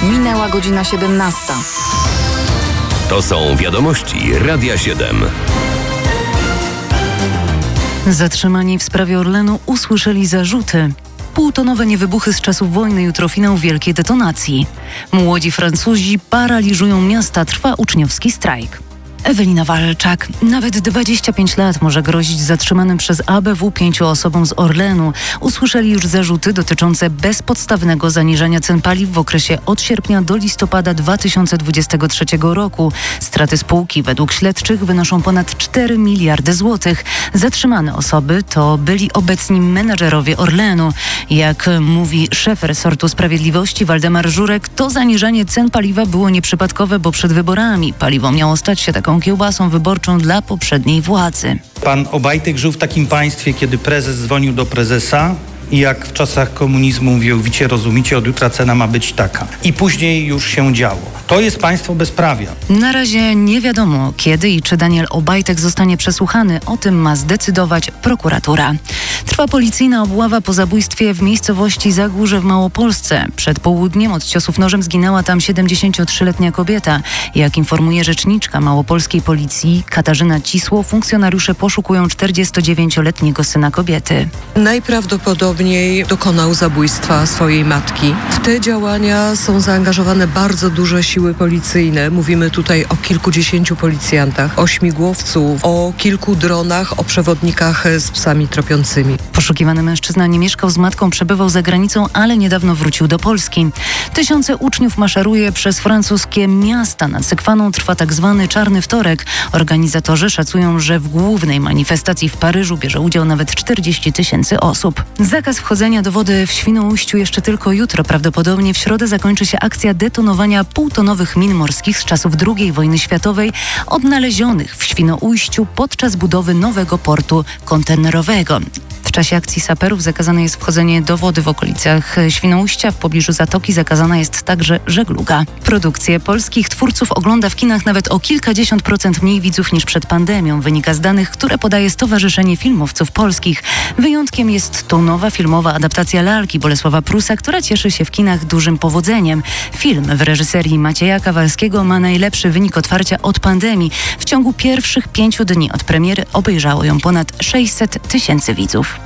Minęła godzina 17. To są wiadomości Radia 7. Zatrzymani w sprawie Orlenu usłyszeli zarzuty. Półtonowe niewybuchy z czasów wojny, jutro finał wielkiej detonacji. Młodzi Francuzi paraliżują miasta, trwa uczniowski strajk. Ewelina Walczak. Nawet 25 lat może grozić zatrzymanym przez ABW 5 osobom z Orlenu. Usłyszeli już zarzuty dotyczące bezpodstawnego zaniżania cen paliw w okresie od sierpnia do listopada 2023 roku. Straty spółki według śledczych wynoszą ponad 4 miliardy złotych. Zatrzymane osoby to byli obecni menedżerowie Orlenu. Jak mówi szef resortu sprawiedliwości Waldemar Żurek, to zaniżanie cen paliwa było nieprzypadkowe, bo przed wyborami paliwo miało stać się taką kiełbasą wyborczą dla poprzedniej władzy. Pan Obajtek żył w takim państwie, kiedy prezes dzwonił do prezesa i jak w czasach komunizmu mówił: wicie, rozumicie, od jutra cena ma być taka. I później już się działo. To jest państwo bezprawia. Na razie nie wiadomo, kiedy i czy Daniel Obajtek zostanie przesłuchany. O tym ma zdecydować prokuratura. Trwa policyjna obława po zabójstwie w miejscowości Zagórze w Małopolsce. Przed południem od ciosów nożem zginęła tam 73-letnia kobieta. Jak informuje rzeczniczka małopolskiej policji Katarzyna Cisło, funkcjonariusze poszukują 49-letniego syna kobiety. Najprawdopodobniej dokonał zabójstwa swojej matki. W te działania są zaangażowane bardzo duże siły policyjne. Mówimy tutaj o kilkudziesięciu policjantach, o śmigłowców, o kilku dronach, o przewodnikach z psami tropiącymi. Poszukiwany mężczyzna nie mieszkał z matką, przebywał za granicą, ale niedawno wrócił do Polski. Tysiące uczniów maszeruje przez francuskie miasta. Nad Sekwaną trwa tak zwany Czarny Wtorek. Organizatorzy szacują, że w głównej manifestacji w Paryżu bierze udział nawet 40 000 osób. Zakaz wchodzenia do wody w Świnoujściu jeszcze tylko jutro. Prawdopodobnie w środę zakończy się akcja detonowania półtonowych min morskich z czasów II wojny światowej, odnalezionych w Świnoujściu podczas budowy nowego portu kontenerowego. W czasie akcji saperów zakazane jest wchodzenie do wody w okolicach Świnoujścia. W pobliżu zatoki zakazana jest także żegluga. Produkcję polskich twórców ogląda w kinach nawet o kilkadziesiąt procent mniej widzów niż przed pandemią. Wynika z danych, które podaje Stowarzyszenie Filmowców Polskich. Wyjątkiem jest to nowa filmowa adaptacja lalki Bolesława Prusa, która cieszy się w kinach dużym powodzeniem. Film w reżyserii Macieja Kawalskiego ma najlepszy wynik otwarcia od pandemii. W ciągu pierwszych 5 dni od premiery obejrzało ją ponad 600 000 widzów.